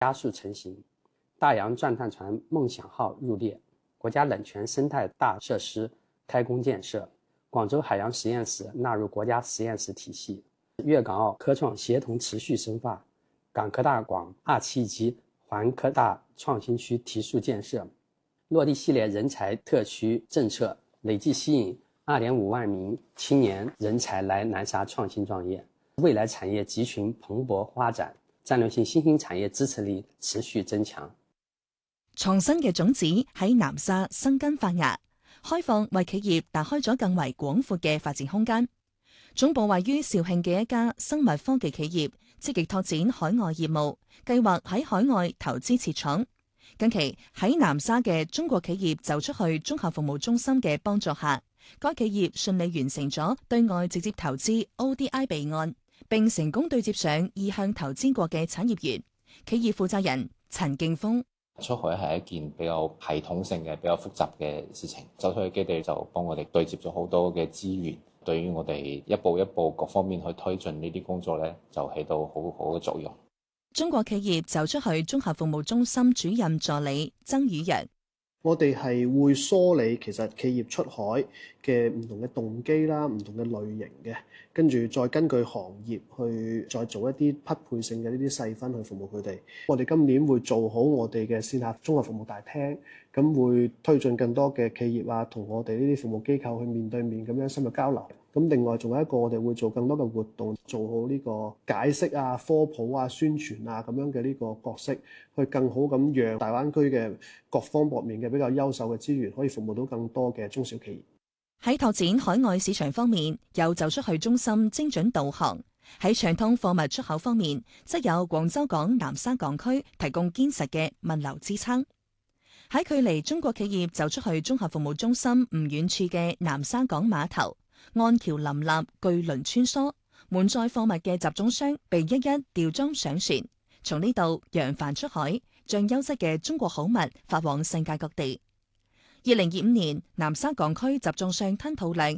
加速成型。大洋钻探船梦想号入列，国家冷泉生态大设施开工建设，广州海洋实验室纳入国家实验室体系，粤港澳科创协同持续深化，港科大广2期及环科大创新区提速建设，落地系列人才特区政策，累计吸引2.5万名青年人才来南沙创新创業，未來產業集群蓬勃發展，戰略性新興產業支持力持續增強。 創新嘅種子喺南沙生根發芽，開放為企業打開咗更為廣闊嘅發展空間。總部位於肇慶嘅一家生物科技企業，積極拓展海外業務，計劃喺海外投資設廠。近期喺南沙嘅中國企業走出去綜合服務中心嘅幫助下，該企業順利完成咗對外直接投資 ODI 備案，並成功對接上意向投資國嘅產業園。企業負責人陳敬峰： 出海係一件比較系統性嘅、比較複雜嘅事情，走出去基地就幫我哋對接咗好多嘅資源，對於我哋一步一步各方面去推進呢啲工作咧，就起到好好嘅作用。 中國企業走出去綜合服務中心主任助理曾宇陽： 我哋係會梳理其實企業出海嘅唔同嘅動機啦、唔同嘅類型嘅，跟住再根據行業去再做一啲匹配性嘅呢啲細分去服務佢哋。我哋今年會做好我哋嘅線下綜合服務大廳，咁會推進更多嘅企業啊，同我哋呢啲服務機構去面對面咁樣深入交流。咁另外仲有一個，我哋會做更多嘅活動，做好呢個解釋啊、科普啊、宣傳啊咁樣嘅呢個角色，去更好咁讓大灣區嘅各方面嘅比較優秀嘅資源，可以服務到更多嘅中小企業。 喺拓展海外市場方面，有走出去中心精準導航；喺暢通貨物出口方面，則有廣州港南沙港區提供堅實嘅物流支撐。喺距離中國企業走出去綜合服務中心唔遠處嘅南沙港碼頭，岸橋林立，巨輪穿梭，滿載貨物嘅集裝箱被一一吊裝上船，從呢度揚帆出海，將優質嘅中國好物發往世界各地。2025年，南沙港區集裝箱吞吐量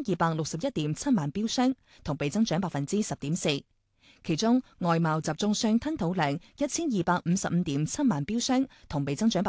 2261.7萬標箱，同比增長10.4%。其中外貿集裝箱吞吐量1255.7萬標箱，同比增長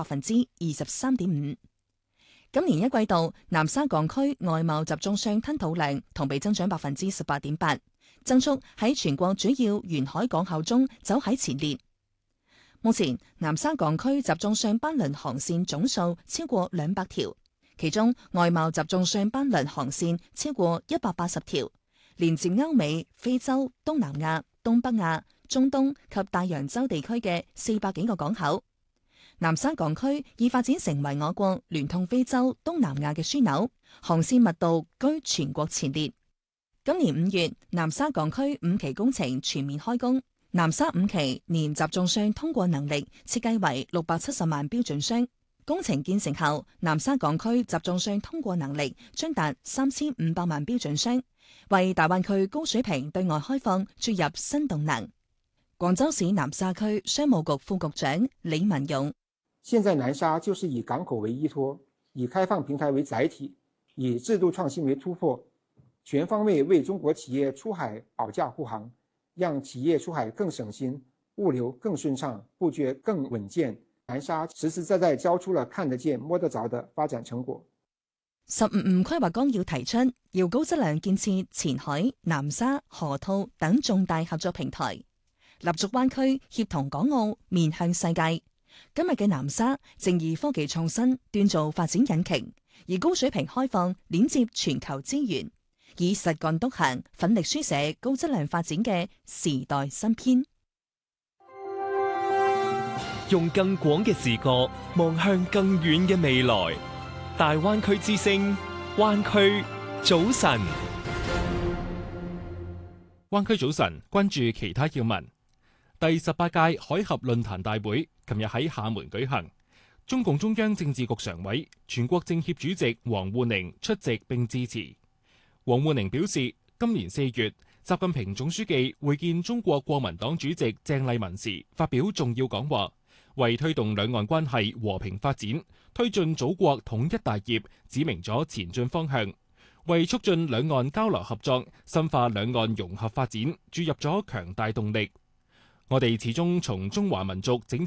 23.5%。今年一季度，南沙港區外貿集裝箱吞吐量同比增長18.8%，增速喺全國主要沿海港口中走喺前列。目前，南沙港區集裝箱班輪航線總數超過200條，其中外貿集裝箱班輪航線超過180條，連接歐美、非洲、東南亞、東北亞、中東及大洋洲地區嘅400幾個港口。南沙港區已發展成為我國聯通非洲、東南亞嘅樞紐，航線密度居全國前列。今年5月，南沙港區5期工程全面開工。南沙5期年集裝箱通過能力設計為670萬標準箱，工程建成後，南沙港區集裝箱通過能力將達3500萬標準箱，為大灣區高水平對外開放注入新動能。廣州市南沙區商務局副局長李文勇： 現在南沙就是以港口為依託，以開放平台為載體，以制度創新為突破，全方位為中國企業出海保駕護航，讓企業出海更省心，物流更順暢，布局更穩健。南沙實實在在交出了看得見摸得着的發展成果。 15規劃綱要提出，要高質量建設前海、南沙、河套等重大合作平台，立足灣區，協同港澳，面向世界。今日嘅南沙正以科技創新鍛造發展引擎，以高水平開放鏈接全球資源，以實幹督行，奮力書寫高質量發展嘅時代新篇。 用更廣嘅視角望向更遠嘅未來。大灣區之聲，灣區早晨。灣區早晨，關注其他要聞。第18屆海峽論壇大會琴日喺廈門舉行，中共中央政治局常委、全國政協主席王滬寧出席並致辭。王滬寧表示，今年4月，習近平總書記會見中國國民黨主席鄭麗文時，發表重要講話，為推動兩岸關係和平發展、推進祖國統一大業指明咗前進方向，為促進兩岸交流合作、深化兩岸融合發展注入咗強大動力。 我哋始終從中華民族整體